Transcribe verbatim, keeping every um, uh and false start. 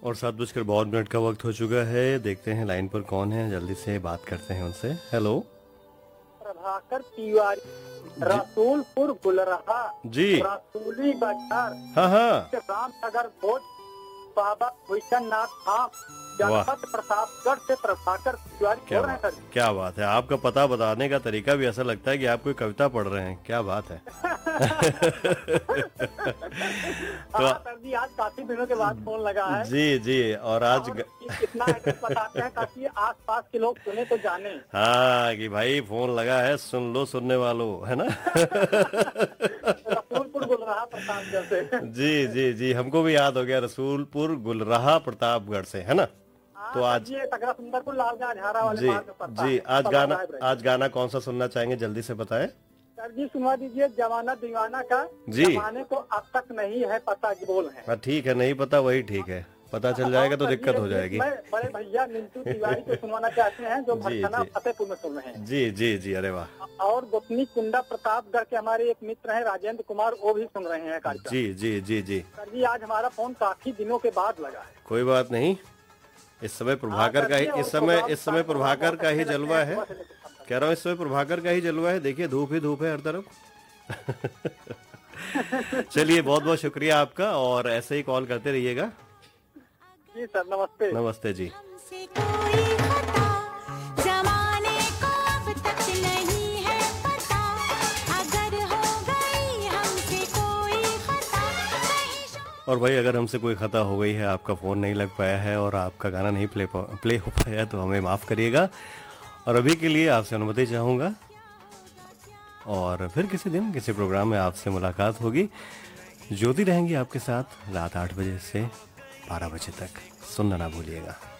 और सात बजकर बावन मिनट का वक्त हो चुका है। देखते हैं लाइन पर कौन है, जल्दी से बात करते हैं उनसे। हेलो, प्रभाकर तिवारी, जी रसूलपुर गुलरहा, जी। रसूली बाजार, हाँ हाँ, रामनगर भोज, बाबा भूषणनाथ धाम, वाह, जनपद प्रतापगढ़ से प्रभाकर तिवारी क्या बोल रहे हैं बात, सर। क्या बात है। आपका पता बताने का तरीका भी ऐसा लगता है कि आप कोई कविता पढ़ रहे हैं। क्या बात है। तो हाँ सर जी, आज काफी दिनों के बाद फोन लगा है जी जी, और आज और ग... इतना एड्रेस बताते हैं ताकि आसपास के लोग सुने तो जाने। हाँ कि भाई फोन लगा है, सुन लो सुनने वालों, है ना। रसूलपुर गुलरहा प्रतापगढ़ से। जी जी जी, हमको भी याद हो गया, रसूलपुर गुलरहा प्रतापगढ़ से, है ना। हाँ तो सर आज जी, ये तगड़ा सुंदरपुर लालगंज हरा वाले जी मार्ग पर पड़ता जी, है। आज सभा गाना, लाइब्रेरी। आज गाना कौन सा सुनना चाहेंगे, जल्दी से बताएं। सर जी सुनवा दीजिए, जमाना दीवाना का। जी। जमाने को अब तक नहीं है पता कि बोल है। हाँ ठीक है, नहीं पता वही ठीक है, पता चल जाएगा तो और सर दिक्कत जी, हो एक जाएगी। मैं बड़े भैया मिंटू तिवारी को सुनवाना चाहते हैं जो जी भरथना जी फतेहपुर में सुन रहे हैं। जी जी जी, अरे वाह। और गोपनी कुंडा प्रतापगढ़ के हमारे एक मित्र हैं राजेंद्र कुमार, वो भी सुन रहे हैं कार्यक्रम। जी जी जी जी, सर जी आज हमारा फोन काफी दिनों के बाद लगा है। कोई बात नहीं। इस समय हाँ प्रभाकर सर का जी, ही और इस समय प्रोग्राम इस समय का प्रोग्राम प्रभाकर बहुत का ही अच्छे लगते जलवा हैं, है। सुबह से लेकर शाम तक। कह रहा हूँ इस समय प्रभाकर का ही जलवा है। देखिए धूप ही धूप है हर तरफ। चलिए, बहुत बहुत शुक्रिया आपका, और ऐसे ही कॉल करते रहिएगा। जी सर, नमस्ते। नमस्ते जी। हमसे कोई खता जमाने को अब तक नहीं है पता, अगर हो गई हमसे कोई खता कहीं शो- और भाई, अगर हमसे कोई खता हो गई है, आपका फ़ोन नहीं लग पाया है और आपका गाना नहीं प्ले प्ले हो पाया, तो हमें माफ़ करिएगा। और अभी के लिए आपसे अनुमति चाहूँगा, और फिर किसी दिन किसी प्रोग्राम में आपसे मुलाकात होगी। ज्योति रहेंगी आपके साथ रात आठ बजे से बारह बजे तक। सुनना ना भूलिएगा।